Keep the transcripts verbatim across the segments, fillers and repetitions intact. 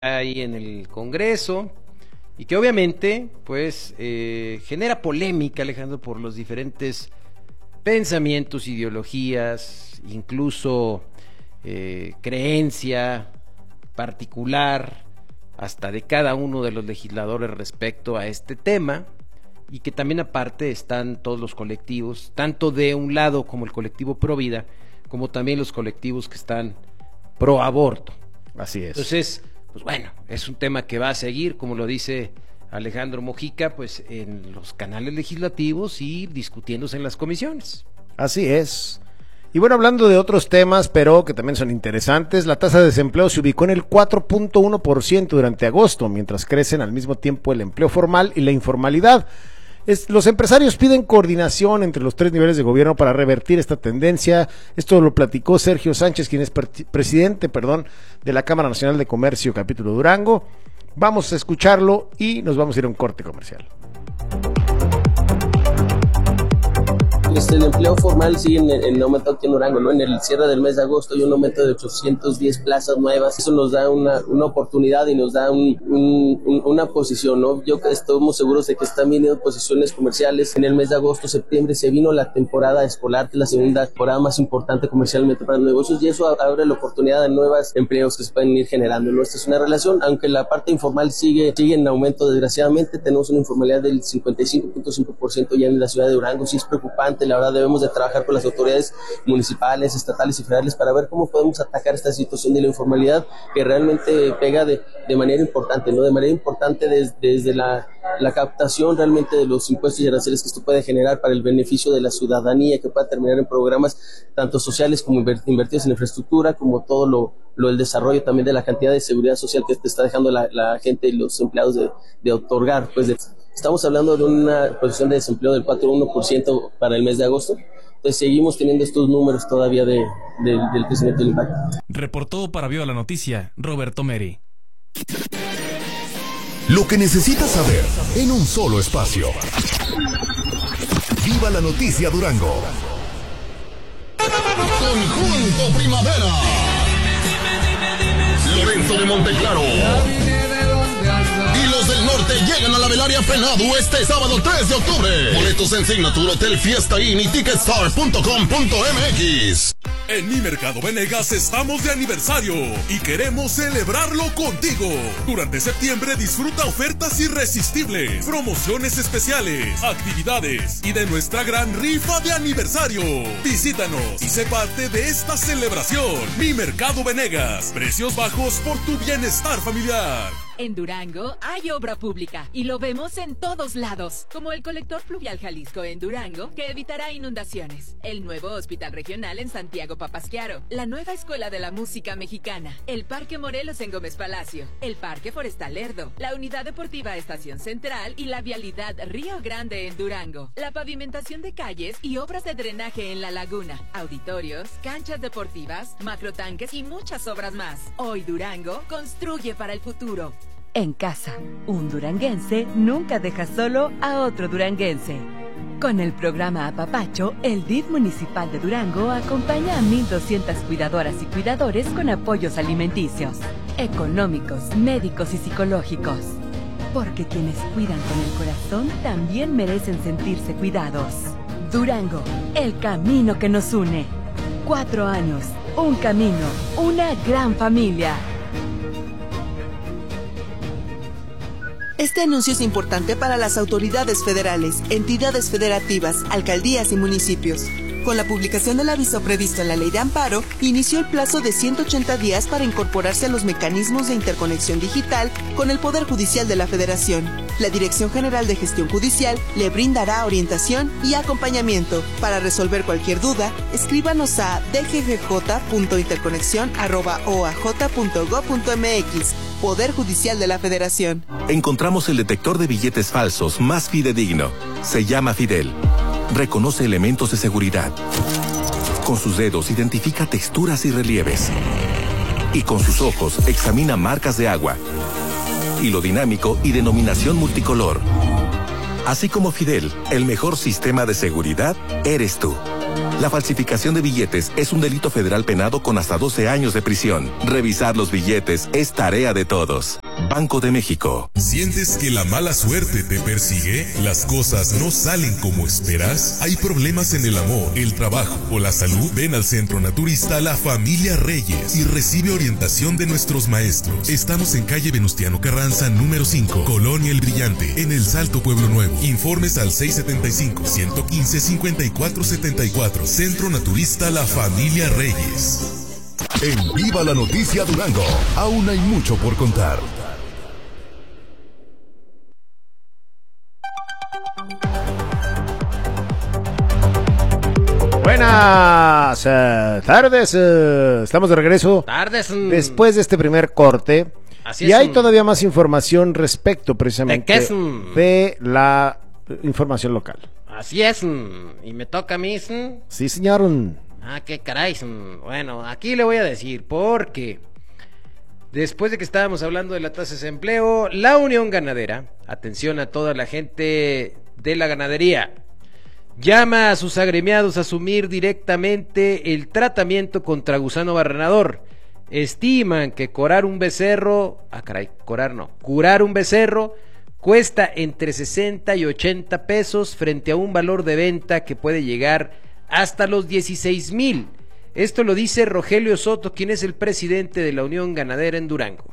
ahí en el Congreso y que obviamente pues eh, genera polémica, Alejandro, por los diferentes pensamientos, ideologías, incluso eh, creencia particular hasta de cada uno de los legisladores respecto a este tema, y que también aparte están todos los colectivos, tanto de un lado como el colectivo Pro Vida, como también los colectivos que están pro aborto. Así es. Entonces, pues bueno, es un tema que va a seguir, como lo dice Alejandro Mojica, pues en los canales legislativos y discutiéndose en las comisiones. Así es. Y bueno, hablando de otros temas, pero que también son interesantes, la tasa de desempleo se ubicó en el cuatro punto uno por ciento durante agosto, mientras crecen al mismo tiempo el empleo formal y la informalidad. Es, los empresarios piden coordinación entre los tres niveles de gobierno para revertir esta tendencia. Esto lo platicó Sergio Sánchez, quien es presidente, perdón, de la Cámara Nacional de Comercio, capítulo Durango. Vamos a escucharlo y nos vamos a ir a un corte comercial. Este, el empleo formal sigue en, en aumento aquí en Durango, ¿no? En el cierre del mes de agosto hay un aumento de ochocientos diez plazas nuevas. Eso nos da una, una oportunidad y nos da un, un, un, una posición, ¿no? Yo estamos seguros de que están viniendo posiciones comerciales. En el mes de agosto, septiembre, se vino la temporada escolar, que es la segunda temporada más importante comercialmente para los negocios, y eso abre la oportunidad de nuevos empleos que se pueden ir generando, ¿no? Esta es una relación, aunque la parte informal sigue, sigue en aumento, desgraciadamente. Tenemos una informalidad del cincuenta y cinco punto cinco por ciento ya en la ciudad de Durango. Sí es preocupante. La verdad, debemos de trabajar con las autoridades municipales, estatales y federales para ver cómo podemos atacar esta situación de la informalidad, que realmente pega de, de manera importante, ¿no? De manera importante des, desde la, la captación realmente de los impuestos y aranceles que esto puede generar para el beneficio de la ciudadanía, que pueda terminar en programas tanto sociales como invertidos en infraestructura, como todo lo, lo el desarrollo también de la cantidad de seguridad social que te está dejando la, la gente y los empleados de, de otorgar, pues de, estamos hablando de una posición de desempleo del cuatro punto uno por ciento para el mes de agosto. Entonces seguimos teniendo estos números todavía de, de, del crecimiento del impacto. Reportó para Viva la Noticia, Roberto Meri. Lo que necesitas saber en un solo espacio. Viva la Noticia Durango. Conjunto Primavera. Lorenzo de Monteclaro y los del norte llegan a la Velaria FENADU este sábado tres de octubre. Boletos en Signature, Hotel Fiesta Inn y Ticketstar punto com punto m x. En Mi Mercado Venegas estamos de aniversario y queremos celebrarlo contigo. Durante septiembre disfruta ofertas irresistibles, promociones especiales, actividades y de nuestra gran rifa de aniversario. Visítanos y sé parte de esta celebración. Mi Mercado Venegas, precios bajos por tu bienestar familiar. En Durango hay obra pública y lo vemos en todos lados, como el colector pluvial Jalisco en Durango, que evitará inundaciones, el nuevo hospital regional en Santiago Papasquiaro, la nueva escuela de la música mexicana, el Parque Morelos en Gómez Palacio, el Parque Forestal Lerdo, la unidad deportiva Estación Central y la vialidad Río Grande en Durango, la pavimentación de calles y obras de drenaje en la laguna, auditorios, canchas deportivas, macrotanques y muchas obras más. Hoy Durango construye para el futuro. En casa, un duranguense nunca deja solo a otro duranguense. Con el programa Apapacho, el D I F municipal de Durango acompaña a mil doscientas cuidadoras y cuidadores con apoyos alimenticios, económicos, médicos y psicológicos. Porque quienes cuidan con el corazón también merecen sentirse cuidados. Durango, el camino que nos une. Cuatro años, un camino, una gran familia. Este anuncio es importante para las autoridades federales, entidades federativas, alcaldías y municipios. Con la publicación del aviso previsto en la Ley de Amparo, inició el plazo de ciento ochenta días para incorporarse a los mecanismos de interconexión digital con el Poder Judicial de la Federación. La Dirección General de Gestión Judicial le brindará orientación y acompañamiento. Para resolver cualquier duda, escríbanos a d g g j punto interconexión arroba o a j punto gob punto m x. Poder Judicial de la Federación. Encontramos el detector de billetes falsos más fidedigno. Se llama Fidel. Reconoce elementos de seguridad. Con sus dedos identifica texturas y relieves. Y con sus ojos examina marcas de agua. Hilo dinámico y denominación multicolor. Así como Fidel, el mejor sistema de seguridad eres tú. La falsificación de billetes es un delito federal penado con hasta doce años de prisión. Revisar los billetes es tarea de todos. Banco de México. ¿Sientes que la mala suerte te persigue? ¿Las cosas no salen como esperas? ¿Hay problemas en el amor, el trabajo o la salud? Ven al Centro Naturista La Familia Reyes y recibe orientación de nuestros maestros. Estamos en calle Venustiano Carranza, número cinco, Colonia El Brillante, en El Salto, Pueblo Nuevo. Informes al seis setenta y cinco, ciento quince, cincuenta y cuatro setenta y cuatro. Centro Naturista La Familia Reyes. En Viva la Noticia Durango, aún hay mucho por contar. Buenas eh, tardes, eh, estamos de regreso. Tardes. mm. Después de este primer corte. Así Y es, hay mm. todavía más información respecto precisamente ¿De qué es, mm? de la información local. Así es. mm. Y me toca a mí. mm. Sí, señor. Ah, qué caray. mm. Bueno, aquí le voy a decir, porque después de que estábamos hablando de la tasa de desempleo, la Unión Ganadera, atención a toda la gente de la ganadería, llama a sus agremiados a asumir directamente el tratamiento contra gusano barrenador. Estiman que curar un becerro, ah caray, curar no, curar un becerro cuesta entre sesenta y ochenta pesos frente a un valor de venta que puede llegar hasta los dieciséis mil. Esto lo dice Rogelio Soto, quien es el presidente de la Unión Ganadera en Durango.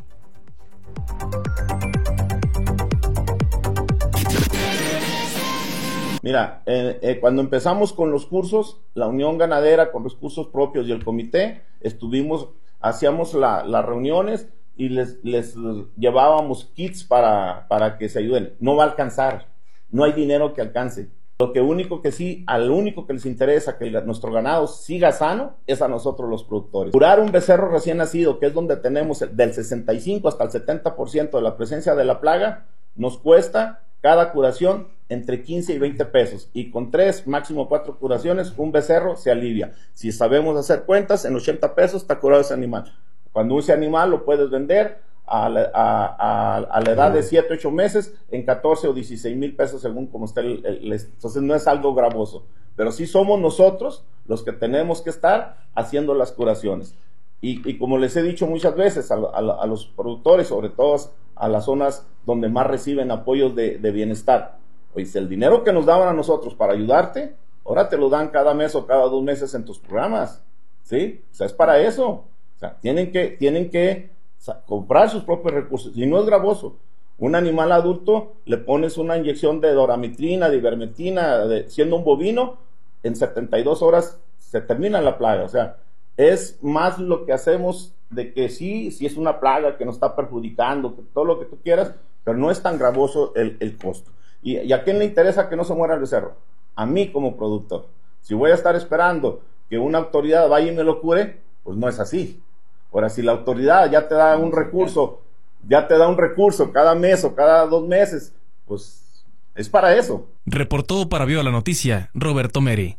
Mira, eh, eh, cuando empezamos con los cursos, la Unión Ganadera con los cursos propios y el comité, estuvimos, hacíamos la, las reuniones y les, les llevábamos kits para, para que se ayuden. No va a alcanzar, no hay dinero que alcance. Lo que único que sí, al único que les interesa que el, nuestro ganado siga sano, es a nosotros los productores. Curar un becerro recién nacido, que es donde tenemos el, del sesenta y cinco hasta el setenta por ciento de la presencia de la plaga, nos cuesta cada curación entre quince y veinte pesos, y con tres, máximo cuatro curaciones, un becerro se alivia. Si sabemos hacer cuentas, en ochenta pesos está curado ese animal. Cuando ese animal lo puedes vender a la, a, a, a la edad de siete, ocho meses en catorce o dieciséis mil pesos según como esté el, el, el, entonces no es algo gravoso, pero sí somos nosotros los que tenemos que estar haciendo las curaciones. Y, y como les he dicho muchas veces a, a, a los productores, sobre todo a las zonas donde más reciben apoyos de, de bienestar, pues el dinero que nos daban a nosotros para ayudarte, ahora te lo dan cada mes o cada dos meses en tus programas, ¿sí? O sea, es para eso. O sea, tienen que, tienen que comprar sus propios recursos, y no es gravoso. Un animal adulto, le pones una inyección de doramitrina, de ivermectina, de, siendo un bovino, en setenta y dos horas se termina la plaga. O sea, es más lo que hacemos de que sí, sí es una plaga que nos está perjudicando, todo lo que tú quieras, pero no es tan gravoso el, el costo. ¿Y, ¿Y a quién le interesa que no se muera el becerro? A mí como productor. Si voy a estar esperando que una autoridad vaya y me lo cure, pues no es así. Ahora, si la autoridad ya te da un recurso, ya te da un recurso cada mes o cada dos meses, pues es para eso. Reportó para Viva la Noticia, Roberto Meri.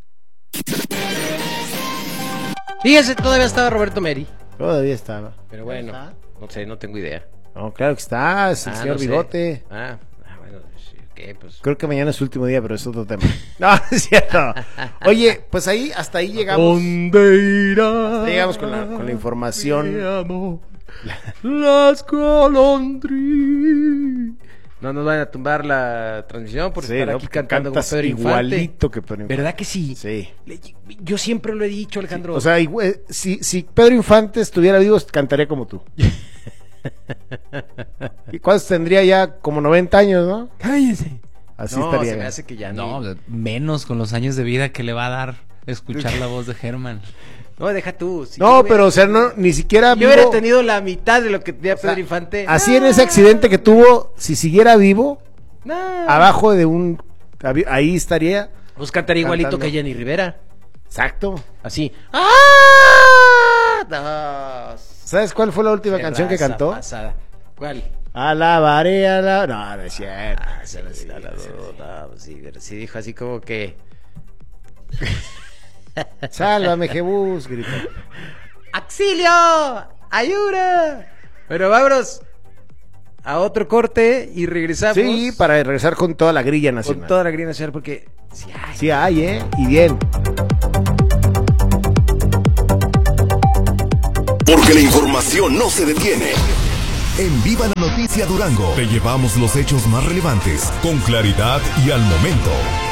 Fíjese, todavía estaba Roberto Meri. Todavía estaba. Pero bueno, no sé, no tengo idea. No, claro que está, es el Ah, señor no sé. Bigote. Ah, ah, bueno, sí, ¿qué? Pues... Creo que mañana es su último día, pero es otro tema. No, es cierto. Oye, pues ahí, hasta ahí llegamos. ¿Dónde irá? Hasta llegamos con la, con la información. Mi amor, las golondrinas. No nos van a tumbar la transmisión por Sí, estar ¿no? aquí Porque cantando con cantas Pedro Infante. igualito que Pedro Infante. ¿Verdad que sí? Sí. Le- Yo siempre lo he dicho, Alejandro. O sea, igual, si, si Pedro Infante estuviera vivo, cantaría como tú. ¿Y cuántos tendría ya? Como noventa años, ¿no? Cállese. Así no, estaría. se me hace que ya No, ni... menos con los años de vida que le va a dar escuchar la voz de Germán. No, deja tú. Si No, yo pero, hubiera- o sea, no, ni siquiera Yo vivo. hubiera tenido la mitad de lo que tenía O sea, Pedro Infante. Así en ese accidente que tuvo, si siguiera vivo, Nah. abajo de un... ahí estaría... Pues cantaría igualito cantando. que Jenny Rivera. Exacto. Así. ¡Ah! No. ¿Sabes cuál fue la última Qué canción que raza cantó? pasada. ¿Cuál? Alabaré a la... No, no es cierto. Ah, sí, sí, no, no, no, no, sí, pero sí dijo así como que... Sálvame, Jebús, gritó. ¡Auxilio! ¡Ayuda! Pero vámonos a otro corte y regresamos. Sí, para regresar con toda la grilla nacional. Con toda la grilla nacional, porque sí hay. Sí hay, ¿eh? Y bien. Porque la información no se detiene. En Viva la Noticia Durango, te llevamos los hechos más relevantes, con claridad y al momento.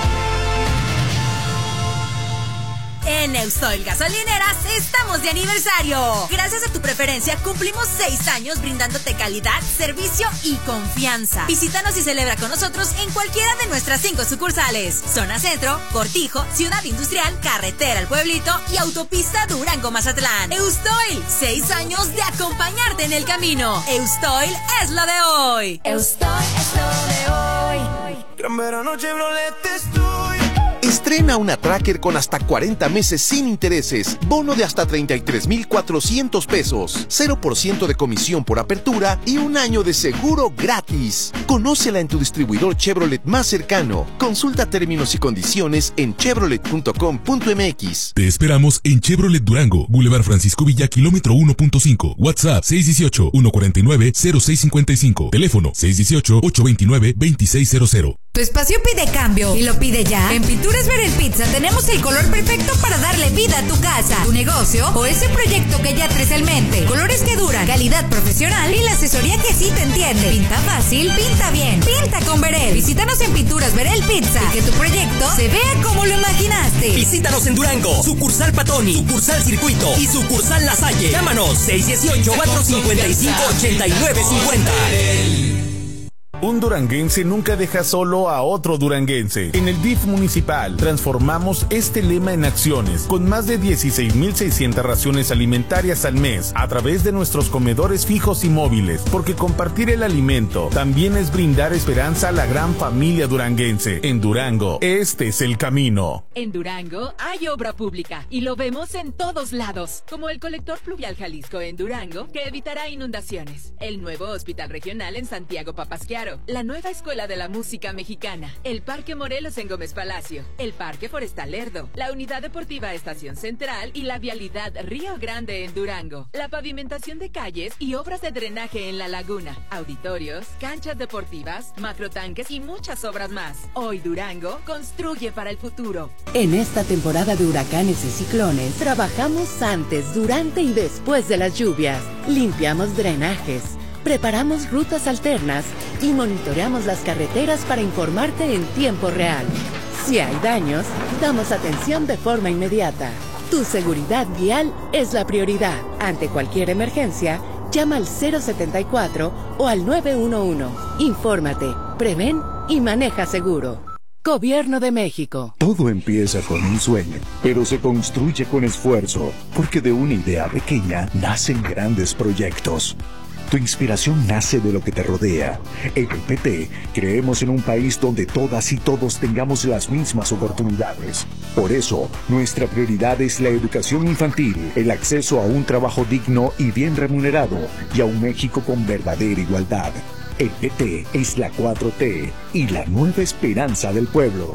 En Eustoil Gasolineras estamos de aniversario. Gracias a tu preferencia cumplimos seis años brindándote calidad, servicio y confianza. Visítanos y celebra con nosotros en cualquiera de nuestras cinco sucursales. Zona Centro, Cortijo, Ciudad Industrial, Carretera El Pueblito y Autopista Durango-Mazatlán. Eustoil, seis años de acompañarte en el camino. Eustoil es lo de hoy. Eustoil es lo de hoy. Gran verano Chevrolet estoy. Estrena una Tracker con hasta cuarenta meses sin intereses, bono de hasta treinta y tres mil cuatrocientos pesos, cero por ciento de comisión por apertura y un año de seguro gratis. Conócela en tu distribuidor Chevrolet más cercano. Consulta términos y condiciones en chevrolet punto com punto m x. Te esperamos en Chevrolet Durango, Boulevard Francisco Villa, kilómetro uno punto cinco. WhatsApp seis uno ocho, uno cuatro nueve, cero seis cinco cinco. Teléfono seis uno ocho, ocho dos nueve, dos seis cero cero. Tu espacio pide cambio y lo pide ya. En Pinturas Verel Pizza tenemos el color perfecto para darle vida a tu casa, tu negocio o ese proyecto que ya traes en mente. Colores que duran, calidad profesional y la asesoría que sí te entiende. Pinta fácil, pinta bien, pinta con Verel. Visítanos en Pinturas Verel Pizza y que tu proyecto se vea como lo imaginaste. Visítanos en Durango, sucursal Patoni, sucursal Circuito y sucursal La Salle. Llámanos seis uno ocho, cuatro cinco cinco, ocho nueve cinco cero. Un duranguense nunca deja solo a otro duranguense. En el D I F municipal transformamos este lema en acciones con más de dieciséis mil seiscientas raciones alimentarias al mes a través de nuestros comedores fijos y móviles, porque compartir el alimento también es brindar esperanza a la gran familia duranguense. En Durango, este es el camino. En Durango hay obra pública y lo vemos en todos lados, como el colector pluvial Jalisco en Durango, que evitará inundaciones, el nuevo hospital regional en Santiago Papasquiaro, la nueva Escuela de la Música Mexicana, el Parque Morelos en Gómez Palacio, el Parque Forestal Lerdo, la Unidad Deportiva Estación Central y la Vialidad Río Grande en Durango, la pavimentación de calles y obras de drenaje en la laguna, auditorios, canchas deportivas, macrotanques y muchas obras más. Hoy Durango construye para el futuro. En esta temporada de huracanes y ciclones, trabajamos antes, durante y después de las lluvias. Limpiamos drenajes, preparamos rutas alternas y monitoreamos las carreteras para informarte en tiempo real. Si hay daños, damos atención de forma inmediata. Tu seguridad vial es la prioridad. Ante cualquier emergencia, llama al cero setenta y cuatro o al nueve uno uno. Infórmate, prevén y maneja seguro. Gobierno de México. Todo empieza con un sueño, pero se construye con esfuerzo, porque de una idea pequeña nacen grandes proyectos. Tu inspiración nace de lo que te rodea. En el P T creemos en un país donde todas y todos tengamos las mismas oportunidades. Por eso, nuestra prioridad es la educación infantil, el acceso a un trabajo digno y bien remunerado, y a un México con verdadera igualdad. El P T es la cuatro T y la nueva esperanza del pueblo.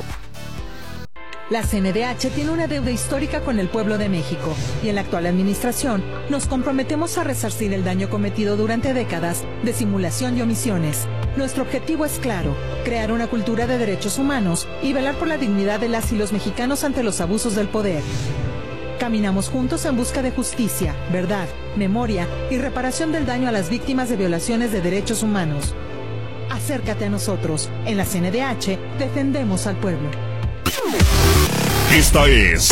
La C N D H tiene una deuda histórica con el pueblo de México y en la actual administración nos comprometemos a resarcir el daño cometido durante décadas de simulación y omisiones. Nuestro objetivo es claro, crear una cultura de derechos humanos y velar por la dignidad de las y los mexicanos ante los abusos del poder. Caminamos juntos en busca de justicia, verdad, memoria y reparación del daño a las víctimas de violaciones de derechos humanos. Acércate a nosotros. En la C N D H defendemos al pueblo. Esta es...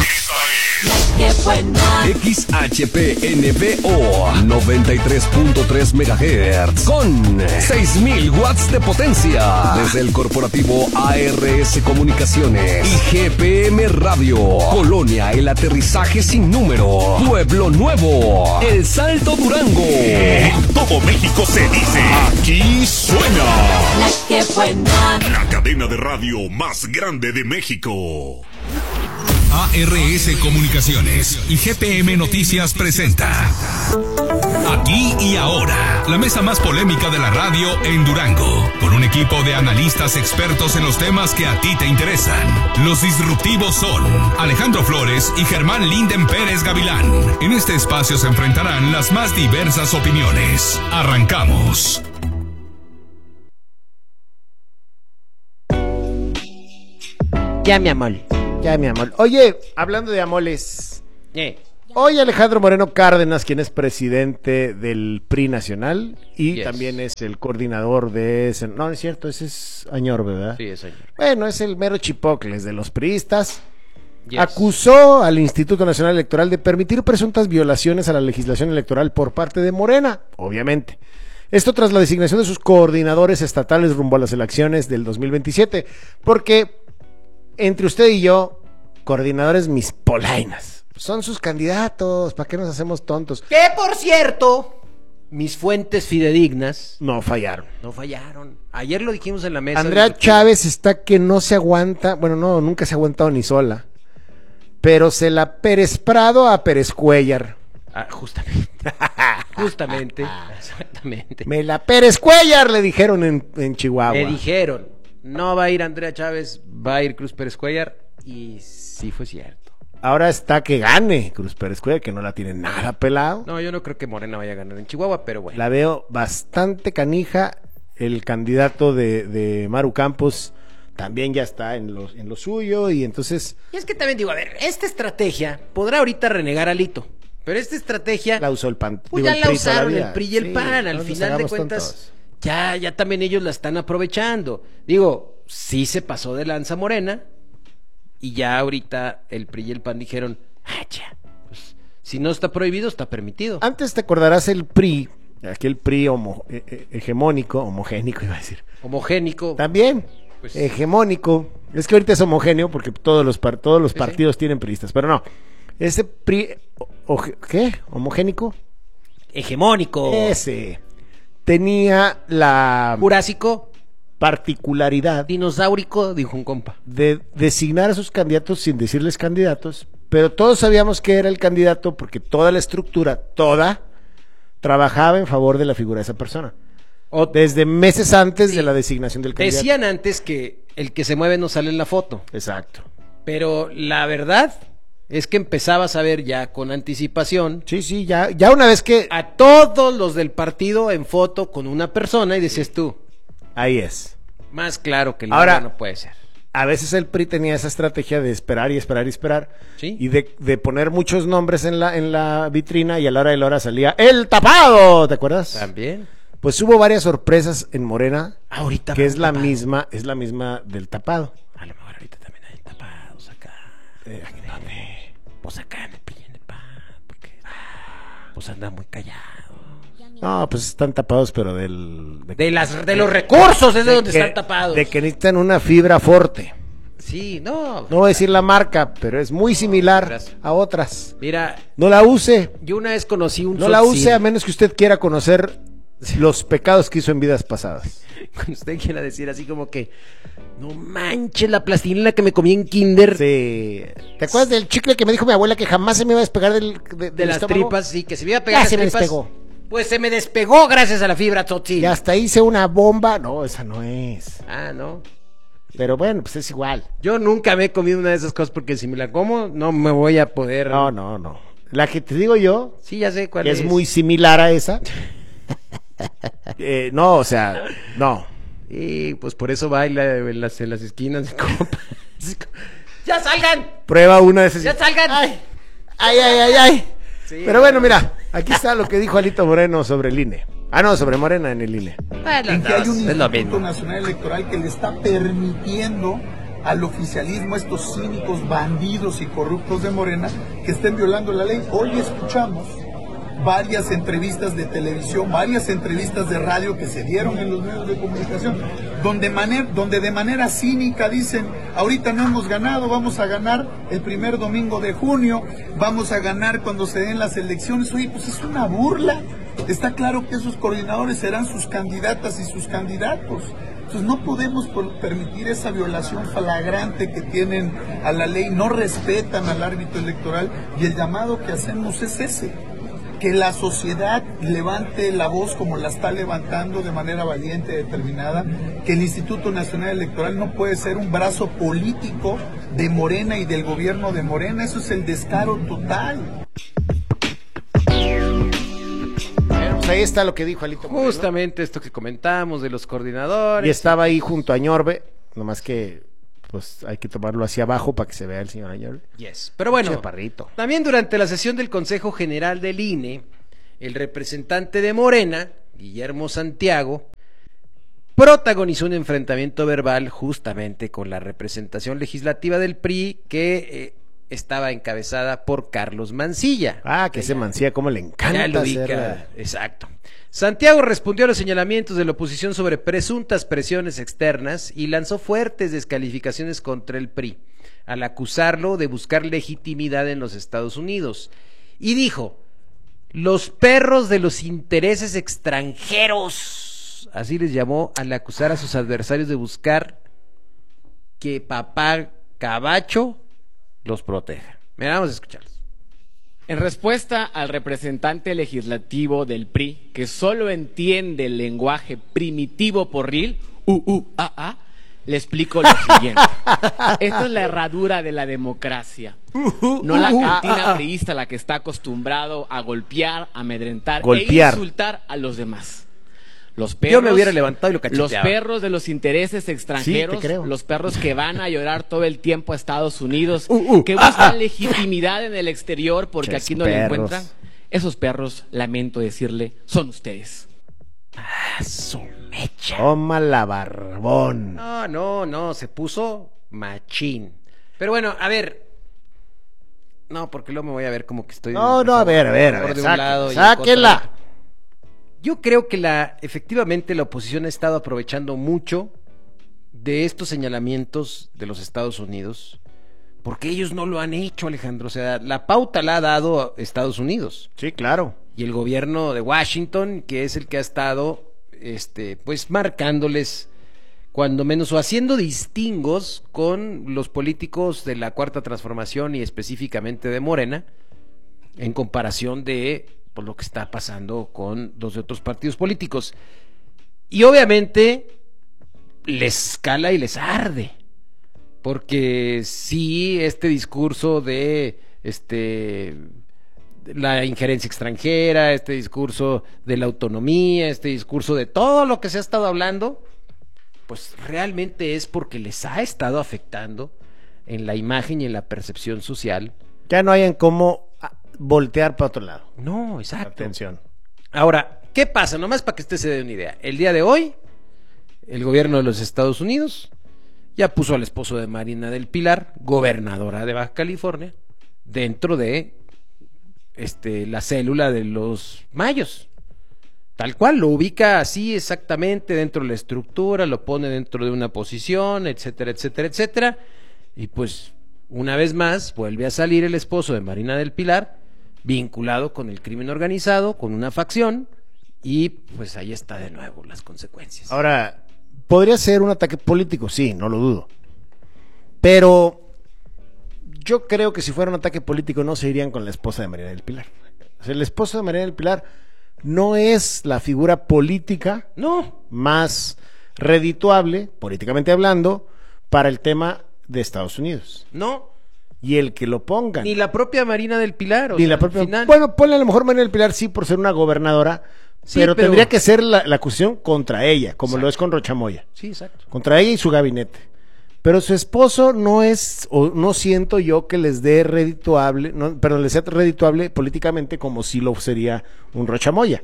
X H P N V O noventa y tres punto tres megahertz con seis mil watts de potencia desde el corporativo A R S Comunicaciones y G P M Radio. Colonia El Aterrizaje Sin Número, Pueblo Nuevo, El Salto Durango. En todo México se dice, aquí suena La que buena. La cadena de radio más grande de México. A R S Comunicaciones y G P M Noticias presenta Aquí y Ahora, la mesa más polémica de la radio en Durango, con un equipo de analistas expertos en los temas que a ti te interesan. Los disruptivos son Alejandro Flores y Germán Linden Pérez Gavilán. En este espacio se enfrentarán las más diversas opiniones. Arrancamos. Ya, mi amor. Ya, mi amor. Oye, hablando de amoles. Eh. Hoy Alejandro Moreno Cárdenas, quien es presidente del P R I nacional y Yes. también es el coordinador de ese, no, no es cierto, ese es Añorbe, ¿verdad? Sí, es Añorbe. Bueno, es el mero chipocles de los priistas. Yes. Acusó al Instituto Nacional Electoral de permitir presuntas violaciones a la legislación electoral por parte de Morena, obviamente. Esto tras la designación de sus coordinadores estatales rumbo a las elecciones del dos mil veintisiete, porque entre usted y yo, coordinadores mis polainas, son sus candidatos, ¿para qué nos hacemos tontos? Que por cierto, mis fuentes fidedignas no fallaron. No fallaron. Ayer lo dijimos en la mesa. Andrea de... Chávez está que no se aguanta, bueno, no, nunca se ha aguantado ni sola, pero se la Pérez Prado a Pérez Cuellar. Ah, justamente. Justamente. Exactamente. Me la Pérez Cuellar, le dijeron en, en Chihuahua. Me dijeron, no va a ir Andrea Chávez, va a ir Cruz Pérez Cuellar, y sí fue cierto. Ahora está que gane Cruz Pérez Cuellar, que no la tiene nada pelado. No, yo no creo que Morena vaya a ganar en Chihuahua, pero bueno. La veo bastante canija. El candidato de, de Maru Campos también ya está en lo, en lo suyo, y entonces... Y es que también digo, a ver, esta estrategia podrá ahorita renegar a Lito, pero esta estrategia... La usó el P A N. Pues digo, ya el la P R I usaron todavía. el P R I y el Sí, P A N, al no nos final de hagamos cuentas, tontos. ya, ya también ellos la están aprovechando. Digo, sí se pasó de lanza Morena, y ya ahorita el P R I y el P A N dijeron, ah, ya, pues, si no está prohibido, está permitido. Antes te acordarás el P R I, aquel P R I homo, eh, eh, hegemónico, homogénico iba a decir. Homogénico. También, pues, hegemónico. Es que ahorita es homogéneo porque todos los, par todos los sí, partidos sí. tienen priistas, pero no. Ese P R I, o, o, ¿qué? ¿Homogénico? Hegemónico. Ese. Tenía la... Jurásico. Particularidad. Dinosaurico, dijo un compa. De designar a sus candidatos sin decirles candidatos, pero todos sabíamos que era el candidato porque toda la estructura, toda, trabajaba en favor de la figura de esa persona. O desde meses antes sí. de la designación del candidato. Decían antes que el que se mueve no sale en la foto. Exacto. Pero la verdad es que empezabas a ver ya con anticipación. Sí, sí, ya, ya una vez que... A todos los del partido en foto con una persona y decías tú. Ahí es. Más claro que el Ahora no puede ser. A veces el P R I tenía esa estrategia de esperar y esperar y esperar. ¿Sí? Y de, de poner muchos nombres en la, en la vitrina y a la hora de la hora salía ¡El tapado! ¿Te acuerdas? También. Pues hubo varias sorpresas en Morena. Ahorita. Que es la tapado. misma, es la misma del tapado. A lo mejor ahorita también hay tapados acá. Eh, ¿Dónde? Pues acá en el P R I y en el P A N, porque pues andan muy callados. No, pues están tapados, pero del... De, de, las, de los recursos es de, de donde que, están tapados. De que necesitan una fibra fuerte. Sí, no. No voy a decir la marca, pero es muy similar no, a otras. Mira. No la use. Yo una vez conocí un... No la use a menos que usted quiera conocer los pecados que hizo en vidas pasadas. Cuando usted quiera decir así como que... No manches la plastilina que me comí en kinder. Sí. ¿Te acuerdas del chicle que me dijo mi abuela que jamás se me iba a despegar del, de, de del las estómago? tripas? Sí, que se me iba a pegar ya las se tripas. me despegó. Pues se me despegó gracias a la fibra Totsi. Y hasta hice una bomba. No, esa no es. Ah, no. Pero bueno, pues es igual. Yo nunca me he comido una de esas cosas porque si me la como no me voy a poder. No, no, no. La que te digo yo. Sí, ya sé cuál que es. Es muy similar a esa. eh, no, o sea, no. Y pues por eso baila en las, en las esquinas. ¡Ya salgan! Prueba una de esas. ¡Ya salgan! ¡Ay, ay, ay, ay! ay. Sí, pero bueno, mira, aquí está lo que dijo Alito Moreno sobre el I N E. Ah, no, sobre Morena en el I N E. Bueno, en que hay un Instituto Nacional Electoral que le está permitiendo al oficialismo, a estos cínicos bandidos y corruptos de Morena, que estén violando la ley. Hoy escuchamos varias entrevistas de televisión, varias entrevistas de radio que se dieron en los medios de comunicación, donde, maner, donde de manera cínica dicen, ahorita no hemos ganado, vamos a ganar el primer domingo de junio, vamos a ganar cuando se den las elecciones. Oye, pues es una burla. Está claro que esos coordinadores serán sus candidatas y sus candidatos. Entonces no podemos permitir esa violación flagrante que tienen a la ley, no respetan al árbitro electoral, y el llamado que hacemos es ese. Que la sociedad levante la voz como la está levantando de manera valiente y determinada, que el Instituto Nacional Electoral no puede ser un brazo político de Morena y del gobierno de Morena. Eso es el descaro total. Pues ahí está lo que dijo Alito Moreno. Justamente esto que comentábamos de los coordinadores. Y estaba ahí junto a Ñorbe, nomás que pues hay que tomarlo hacia abajo para que se vea el señor Añor. Yes. Pero bueno, Chaparrito. También durante la sesión del Consejo General del I N E, el representante de Morena, Guillermo Santiago, protagonizó un enfrentamiento verbal justamente con la representación legislativa del P R I que eh, estaba encabezada por Carlos Mancilla. Ah, que ese Mancilla como le encanta. Ya lo ubica, exacto. Santiago respondió a los señalamientos de la oposición sobre presuntas presiones externas y lanzó fuertes descalificaciones contra el P R I, al acusarlo de buscar legitimidad en los Estados Unidos. Y dijo, los perros de los intereses extranjeros, así les llamó al acusar a sus adversarios de buscar que papá Cabacho los proteja. Mira, vamos a escucharlos. En respuesta al representante legislativo del P R I, que solo entiende el lenguaje primitivo porril, u, u, a, a, le explico lo siguiente. Esta es la herradura de la democracia. No la cantina priista la que está acostumbrado a golpear, amedrentar golpear. e insultar a los demás. Los perros, yo me hubiera levantado y lo cacheteaba. Los perros de los intereses extranjeros, sí, los perros que van a llorar todo el tiempo a Estados Unidos, uh, uh, que buscan ah, ah. legitimidad en el exterior porque Ches aquí no perros. la encuentran. Esos perros, lamento decirle, son ustedes. Ah, su mecha. Toma la barbón. No, no, no, se puso machín. Pero bueno, a ver. No, porque luego me voy a ver como que estoy... No, no, a ver, a ver, a ver, sáquela. sáquela. Yo creo que la efectivamente la oposición ha estado aprovechando mucho de estos señalamientos de los Estados Unidos, porque ellos no lo han hecho, Alejandro. O sea, la pauta la ha dado Estados Unidos. Sí, claro. Y el gobierno de Washington, que es el que ha estado, este, pues marcándoles, cuando menos, o haciendo distingos con los políticos de la Cuarta Transformación y específicamente de Morena, en comparación de por lo que está pasando con los de otros partidos políticos. Y obviamente les cala y les arde, porque sí, este discurso de este la injerencia extranjera, este discurso de la autonomía, este discurso de todo lo que se ha estado hablando, pues realmente es porque les ha estado afectando en la imagen y en la percepción social. Ya no hay en cómo voltear para otro lado. No, exacto. Atención. Ahora, ¿qué pasa? Nomás para que usted se dé una idea. El día de hoy, el gobierno de los Estados Unidos ya puso al esposo de Marina del Pilar, gobernadora de Baja California, dentro de este la célula de los mayos. Tal cual, lo ubica así exactamente dentro de la estructura, lo pone dentro de una posición, etcétera, etcétera, etcétera. Y pues, una vez más, vuelve a salir el esposo de Marina del Pilar, vinculado con el crimen organizado, con una facción, y pues ahí está de nuevo las consecuencias. Ahora, ¿podría ser un ataque político? Sí, no lo dudo. Pero yo creo que si fuera un ataque político no se irían con la esposa de Marina del Pilar. O sea, el esposo de Marina del Pilar no es la figura política no. más redituable, políticamente hablando, para el tema de Estados Unidos. No. Y el que lo pongan. Ni la propia Marina del Pilar. O Ni sea, la propia. Final... Bueno, ponle a lo mejor Marina del Pilar sí por ser una gobernadora, sí, pero, pero tendría que ser la, la acusación contra ella, como exacto. lo es con Rochamoya. Sí, exacto. Contra ella y su gabinete. Pero su esposo no es, o no siento yo que les dé redituable, no, perdón, les sea redituable políticamente como si lo sería un Rochamoya.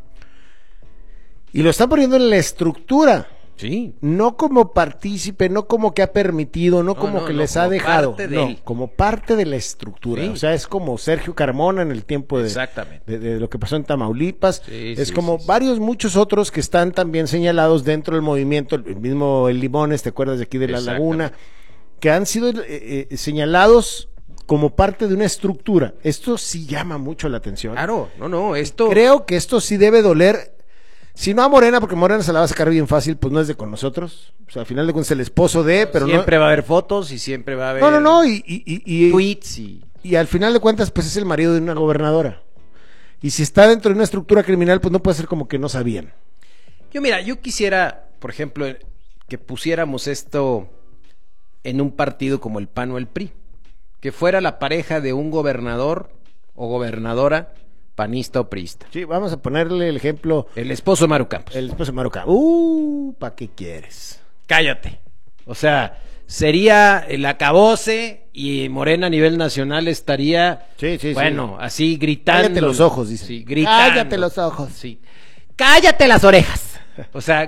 Y lo está poniendo en la estructura. Sí. No como partícipe, no como que ha permitido, no, no como no, que no, les ha dejado, de no, él. Como parte de la estructura. Sí. O sea, es como Sergio Carmona en el tiempo de, Exactamente. de, de lo que pasó en Tamaulipas. Sí, es sí, como sí, varios, sí. muchos otros que están también señalados dentro del movimiento, el mismo El Limones, ¿te acuerdas de aquí de La Laguna? Que han sido eh, eh, señalados como parte de una estructura. Esto sí llama mucho la atención. Claro, no, no, esto... Creo que esto sí debe doler. Si no a Morena, porque Morena se la va a sacar bien fácil, pues no es de con nosotros. O sea, al final de cuentas el esposo de, pero siempre no... va a haber fotos y siempre va a haber... No, no, no, y... y, y, y tweets y... Y al final de cuentas, pues es el marido de una gobernadora. Y si está dentro de una estructura criminal, pues no puede ser como que no sabían. Yo, mira, yo quisiera, por ejemplo, que pusiéramos esto en un partido como el P A N o el P R I. Que fuera la pareja de un gobernador o gobernadora... panista o priista. Sí, vamos a ponerle el ejemplo. El esposo de Maru Campos. El esposo de Maru Campos. Uh, ¿para qué quieres? Cállate. O sea, sería el acabose y Morena a nivel nacional estaría, sí, sí, bueno, sí. así gritando. Cállate los ojos, dice. Sí, gritando. Cállate los ojos. Sí. Cállate las orejas. O sea,